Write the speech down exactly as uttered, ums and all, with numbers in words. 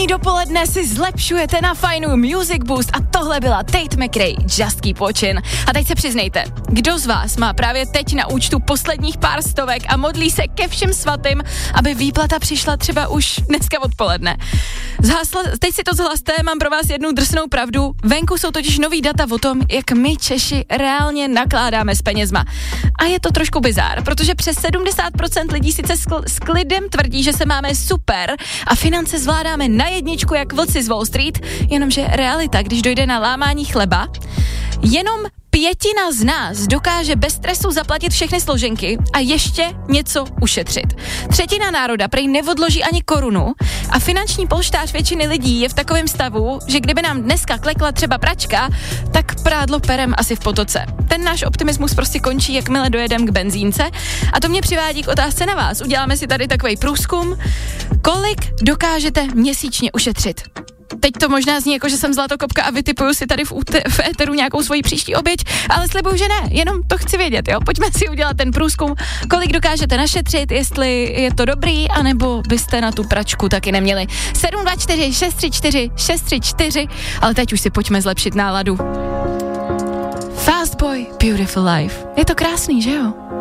První dopoledne si zlepšujete na Fajnu Music Boost a tohle byla Tate McRae, Just Keep Watching. A teď se přiznejte, kdo z vás má právě teď na účtu posledních pár stovek a modlí se ke všem svatým, aby výplata přišla třeba už dneska odpoledne. Zhasla, teď si to zhlaste, mám pro vás jednu drsnou pravdu. Venku jsou totiž nový data o tom, jak my Češi reálně nakládáme s penězma. A je to trošku bizár, protože přes sedmdesát procent lidí sice skl- s klidem tvrdí, že se máme super a finance zvládáme na jedničku jak vlci z Wall Street, jenomže realita, když dojde na lámání chleba, jenom pětina z nás dokáže bez stresu zaplatit všechny složenky a ještě něco ušetřit. Třetina národa prej neodloží ani korunu a finanční polštář většiny lidí je v takovém stavu, že kdyby nám dneska klekla třeba pračka, tak prádlo perem asi v potoce. Ten náš optimismus prostě končí, jakmile dojedem k benzínce a to mě přivádí k otázce na vás. Uděláme si tady takovej průzkum, kolik dokážete měsíčně ušetřit. Teď to možná zní jako, že jsem zlatokopka a vytipuju si tady v, úte- v éteru nějakou svoji příští oběť, ale slibuju, že ne, jenom to chci vědět, jo. Pojďme si udělat ten průzkum, kolik dokážete našetřit, jestli je to dobrý, anebo byste na tu pračku taky neměli. sedm dva čtyři šest tři čtyři šest tři čtyři, ale teď už si pojďme zlepšit náladu. Fast Boy, Beautiful Life. Je to krásný, že jo?